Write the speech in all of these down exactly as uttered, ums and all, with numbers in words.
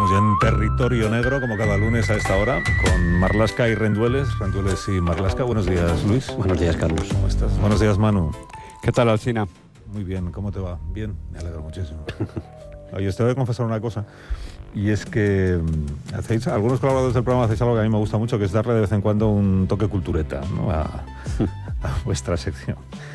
Estamos ya en territorio negro, como cada lunes a esta hora, con Marlaska y Rendueles. Rendueles y Marlaska. Buenos días, Luis. Buenos días, Carlos. ¿Cómo estás? Buenos días, Manu. ¿Qué tal, Alsina? Muy bien, ¿cómo te va? Bien, me alegro muchísimo. Oye, os tengo que confesar una cosa, y es que hacéis, algunos colaboradores del programa hacéis algo que a mí me gusta mucho, que es darle de vez en cuando un toque cultureta, ¿no? a, a vuestra sección.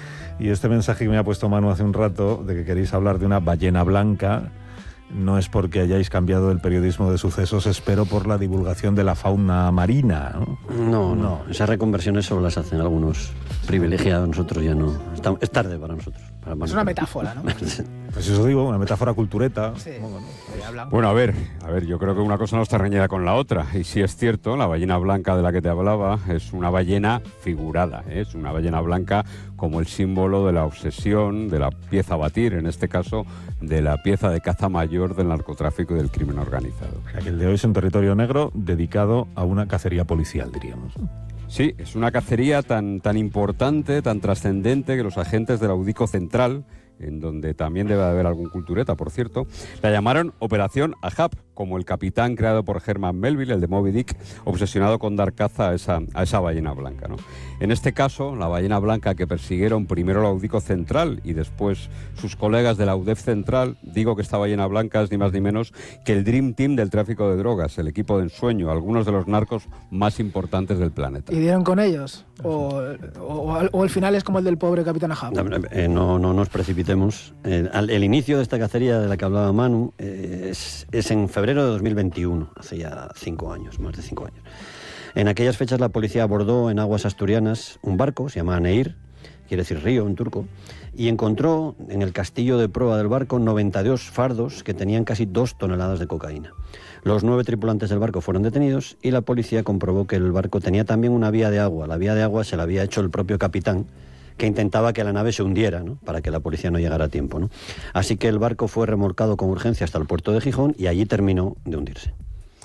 Y este mensaje que me ha puesto Manu hace un rato, de que queréis hablar de una ballena blanca, no es porque hayáis cambiado el periodismo de sucesos, espero por la divulgación de la fauna marina, ¿no? No, no, esas reconversiones solo las hacen algunos privilegiados, nosotros ya no. Está, es tarde para nosotros. Para es una metáfora, ¿no? Pues eso digo, una metáfora cultureta. Sí. Bueno, bueno, a ver, a ver, yo creo que una cosa no está reñida con la otra. Y sí es cierto, la ballena blanca de la que te hablaba es una ballena figurada, ¿eh? Es una ballena blanca como el símbolo de la obsesión, de la pieza a batir, en este caso, de la pieza de caza mayor del narcotráfico y del crimen organizado. O sea, que el de hoy es un territorio negro dedicado a una cacería policial, diríamos. Sí, es una cacería tan, tan importante, tan trascendente, que los agentes de la UDICO Central, en donde también debe haber algún cultureta, por cierto, la llamaron Operación Ahab, como el capitán creado por Herman Melville, el de Moby Dick, obsesionado con dar caza a esa, a esa ballena blanca, ¿no? En este caso, la ballena blanca que persiguieron primero la UDICO Central y después sus colegas de la UDEF Central, digo que esta ballena blanca es ni más ni menos que el Dream Team del tráfico de drogas, el equipo de ensueño, algunos de los narcos más importantes del planeta. ¿Y dieron con ellos? ¿O, o, o el final es como el del pobre capitán Ahab? No, eh, no, no nos precipitemos. Eh, al, el inicio de esta cacería de la que hablaba Manu eh, es, es en febrero de dos mil veintiuno, hace ya cinco años, más de cinco años. En aquellas fechas la policía abordó en aguas asturianas un barco, se llama Neir, quiere decir río en turco, y encontró en el castillo de proa del barco noventa y dos fardos que tenían casi dos toneladas de cocaína. Los nueve tripulantes del barco fueron detenidos y la policía comprobó que el barco tenía también una vía de agua. La vía de agua se la había hecho el propio capitán, que intentaba que la nave se hundiera, ¿no?, para que la policía no llegara a tiempo, ¿no? Así que el barco fue remolcado con urgencia hasta el puerto de Gijón y allí terminó de hundirse.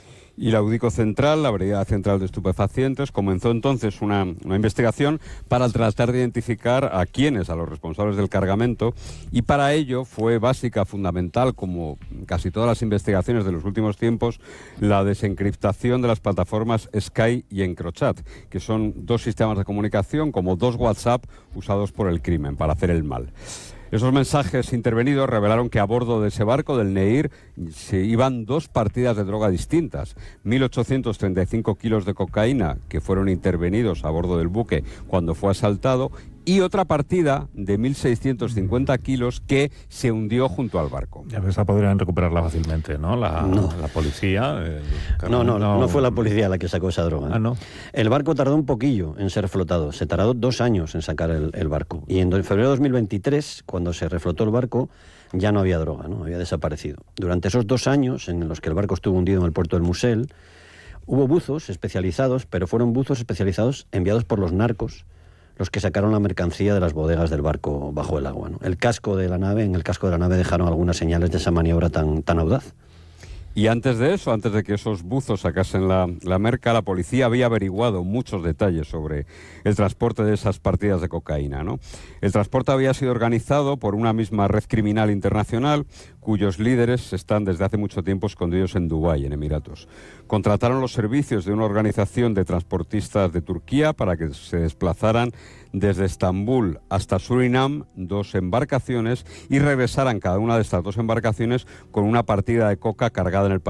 Y la UDICO Central, la Brigada Central de Estupefacientes, comenzó entonces una, una investigación para tratar de identificar a quiénes, a los responsables del cargamento, y para ello fue básica, fundamental, como casi todas las investigaciones de los últimos tiempos, la desencriptación de las plataformas Sky y Encrochat, que son dos sistemas de comunicación como dos WhatsApp usados por el crimen para hacer el mal. Esos mensajes intervenidos revelaron que a bordo de ese barco, del Neir, se iban dos partidas de droga distintas. mil ochocientos treinta y cinco kilos de cocaína que fueron intervenidos a bordo del buque cuando fue asaltado, y otra partida de mil seiscientos cincuenta kilos que se hundió junto al barco. Ya esa podrían recuperarla fácilmente, ¿no? La, no. la policía... El... No, no, no, no fue la policía la que sacó esa droga, ¿eh? Ah, ¿no? El barco tardó un poquillo en ser flotado, se tardó dos años en sacar el, el barco. Y en febrero de dos mil veintitrés, cuando se reflotó el barco, ya no había droga, ¿no? Había desaparecido. Durante esos dos años en los que el barco estuvo hundido en el puerto del Musel, hubo buzos especializados, pero fueron buzos especializados enviados por los narcos, los que sacaron la mercancía de las bodegas del barco bajo el agua, ¿no? El casco de la nave, en el casco de la nave dejaron algunas señales de esa maniobra tan, tan audaz. Y antes de eso, antes de que esos buzos sacasen la, la merca, la policía había averiguado muchos detalles sobre el transporte de esas partidas de cocaína, ¿no? El transporte había sido organizado por una misma red criminal internacional, cuyos líderes están desde hace mucho tiempo escondidos en Dubái, en Emiratos. Contrataron los servicios de una organización de transportistas de Turquía para que se desplazaran desde Estambul hasta Surinam, dos embarcaciones, y regresaran cada una de estas dos embarcaciones con una partida de coca cargada en el